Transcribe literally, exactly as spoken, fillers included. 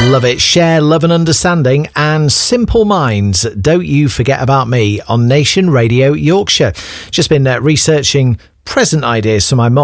Love it. Share love and understanding and Simple Minds. Don't you forget about me on Nation Radio Yorkshire. Just been uh, researching present ideas for my mom.